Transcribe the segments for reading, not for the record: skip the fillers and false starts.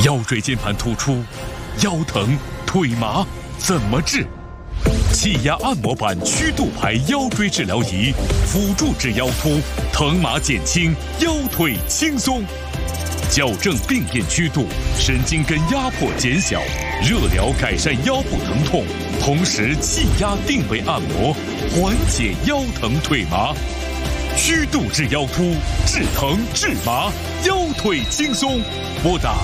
腰椎间盘突出、腰疼、腿麻怎么治？气压按摩板曲度排腰椎治疗仪，辅助治腰突，疼麻减轻，腰腿轻松。矫正病变曲度，神经根压迫减小，热疗改善腰部疼痛，同时气压定位按摩，缓解腰疼腿麻。曲度治腰突，治疼治麻，腰腿轻松。拨打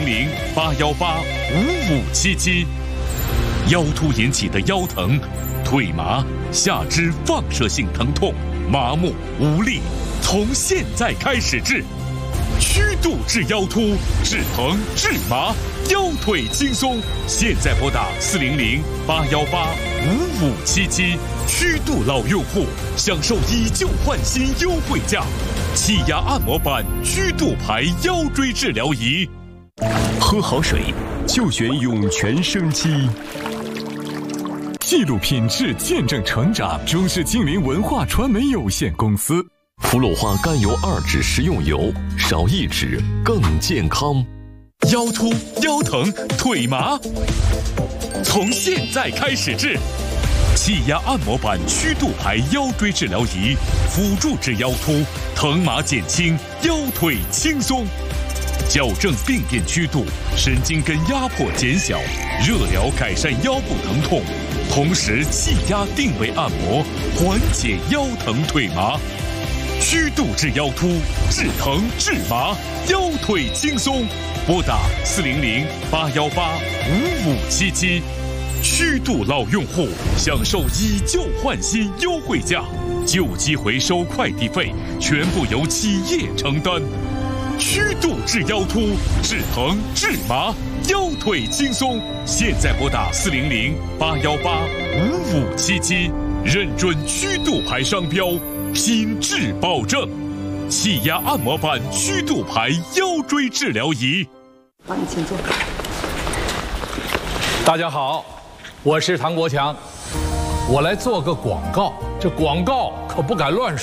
400-818-5577。腰突引起的腰疼、腿麻、下肢放射性疼痛、麻木无力，从现在开始治。曲度治腰突，治疼治麻，腰腿轻松。现在拨打400-818-5577。曲度老用户享受以旧换新优惠价，气压按摩板曲度排腰椎治疗仪。 喝好水就选涌泉生机。记录品质，见证成长。中视金陵文化传媒有限公司。 氟鲁化甘油2酯食用油，少1酯更健康。 腰突、腰疼、腿麻，从现在开始治。气压按摩板曲度排腰椎治疗仪，辅助治腰突，疼麻减轻，腰腿轻松。矫正病变曲度，神经根压迫减小，热疗改善腰部疼痛，同时气压定位按摩，缓解腰疼腿麻。曲度治腰突，治疼治麻，腰腿轻松。拨打400-818-5577。曲度老用户享受以旧换新优惠价，旧机回收快递费全部由企业承担。曲度治腰突，治疼治麻，腰腿轻松。现在拨打400-818-5577，认准曲度牌商标，品质保证。气压按摩板曲度牌腰椎治疗仪。 好，你请坐。 大家好，我是唐国强，我来做个广告，这广告可不敢乱说。